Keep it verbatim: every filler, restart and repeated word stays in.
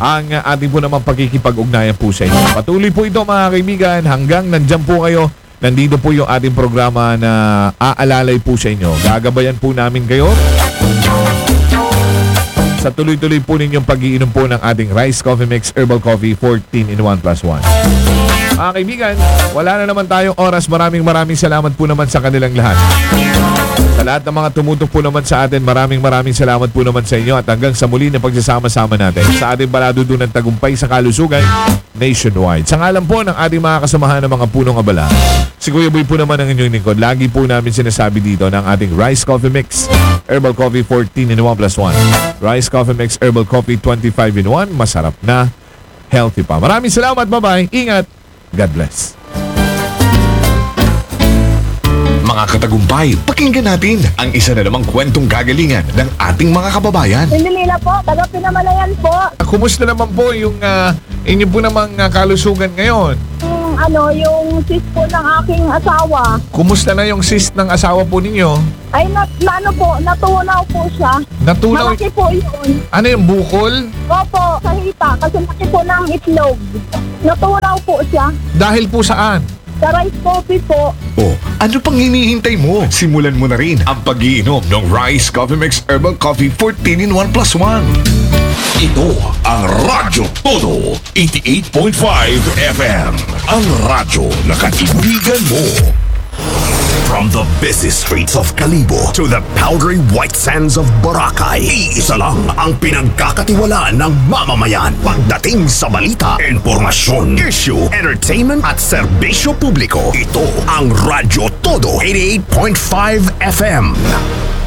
ang uh, ating po naman pagkikipag-ugnayan po sa inyo. Patuloy po ito mga kaibigan hanggang nandyan po kayo. Nandito po yung ating programa na aalalay po sa inyo. Gagabayan po namin kayo sa tuloy-tuloy po ninyong pag-iinom po ng ating Rice Coffee Mix Herbal Coffee fourteen in one plus one. Mga kaibigan, wala na naman tayong oras. Maraming maraming salamat po naman sa kanilang lahat. Sa lahat ng mga tumutok po naman sa atin, maraming maraming salamat po naman sa inyo at hanggang sa muli na pagsasama-sama natin sa ating baladudunan tagumpay sa kalusugan nationwide. Sa ngalan po ng ating mga kasamahan ng mga punong abala, si Kuya Boy po naman ang inyong lingkod. Lagi po namin sinasabi dito ng ating Rice Coffee Mix Herbal Coffee fourteen in one plus one. Rice Coffee Mix Herbal Coffee twenty-five in one. Masarap na, healthy pa. Maraming salamat. Bye-bye. Ingat. God bless. Mga katagumpay, pakinggan natin ang isa na namang kwentong kagalingan ng ating mga kababayan. Pindilila po, taga Pinamalayan po. Kumusta naman po yung uh, inyo po namang uh, kalusugan ngayon? Yung ano, yung sis po ng aking asawa. Kumusta na yung cyst ng asawa po ninyo? Ay, na, na ano po, natunaw po siya. Natunaw? Malaki po yun. Ano yung bukol? Opo, sa hita, kasi laki po ng itlog. Natunaw po siya. Dahil po saan? Sa rice coffee po. O, ano pang hinihintay mo? Simulan mo na rin ang pag-iinom ng Rice Coffee Mix Herbal Coffee fourteen in one plus one. Ito ang Radyo Todo eighty-eight point five F M. Ang radyo na kaibigan mo. From the busy streets of Kalibo to the powdery white sands of Boracay, iisa lang ang pinagkakatiwalaan ng mamamayan pagdating sa balita, informasyon, issue, entertainment at serbisyo publiko. Ito ang Radyo Todo eighty-eight point five F M.